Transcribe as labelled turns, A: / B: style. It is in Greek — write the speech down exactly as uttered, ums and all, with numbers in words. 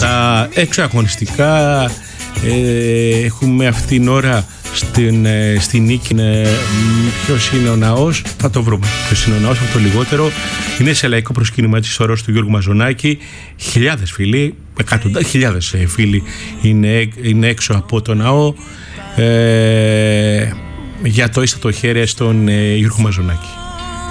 A: Στα έξω αγωνιστικά ε, έχουμε αυτήν την ώρα στην, ε, στην Νίκη ε, ποιος είναι ο ναός, θα το βρούμε ποιος είναι ο ναός, αυτό το λιγότερο. Είναι σε λαϊκό προσκύνημα της ορός του Γιώργου Μαζονάκη. Χιλιάδες φίλοι, εκατοντάδες χιλιάδες φίλοι είναι, είναι έξω από το ναό ε, για το ίστατο χέρι στον ε, Γιώργο Μαζονάκη.